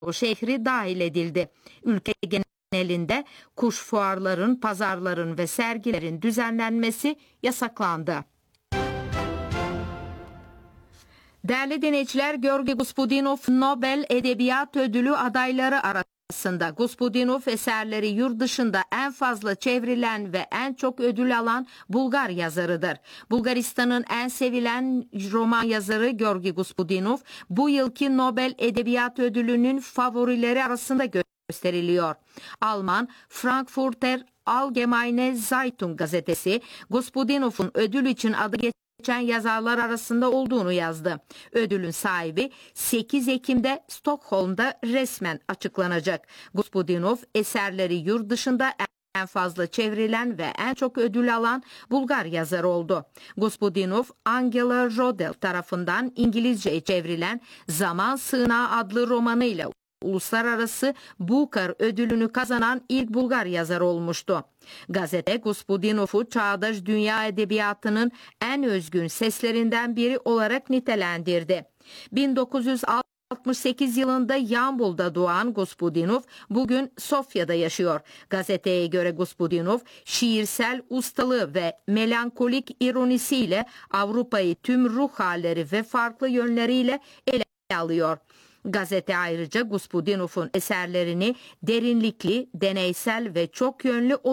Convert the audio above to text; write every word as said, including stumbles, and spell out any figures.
şehri dahil edildi. Ülke genelinde kuş fuarların, pazarların ve sergilerin düzenlenmesi yasaklandı. Değerli dinleyiciler, Georgi Gospodinov Nobel Edebiyat Ödülü adayları arasında. Gospodinov eserleri yurt dışında en fazla çevrilen ve en çok ödül alan Bulgar yazarıdır. Bulgaristan'ın en sevilen roman yazarı Georgi Gospodinov bu yılki Nobel Edebiyat Ödülü'nün favorileri arasında gösteriliyor. Alman Frankfurter Allgemeine Zeitung gazetesi Gospodinov'un ödül için adı geçen yazarlar arasında olduğunu yazdı. Ödülün sahibi sekiz Ekim'de Stockholm'da resmen açıklanacak. Gospodinov eserleri yurt dışında en fazla çevrilen ve en çok ödül alan Bulgar yazarı oldu. Gospodinov, Angela Rodel tarafından İngilizce'ye çevrilen Zaman Sığınağı adlı romanıyla Uluslararası Booker ödülünü kazanan ilk Bulgar yazar olmuştu. Gazete Gospodinov'u çağdaş dünya edebiyatının en özgün seslerinden biri olarak nitelendirdi. bin dokuz yüz altmış sekiz yılında Yambul'da doğan Gospodinov bugün Sofya'da yaşıyor. Gazeteye göre Gospodinov şiirsel ustalığı ve melankolik ironisiyle Avrupa'yı tüm ruh halleri ve farklı yönleriyle ele alıyor. Gazete ayrıca Gospodinov'un eserlerini derinlikli, deneysel ve çok yönlü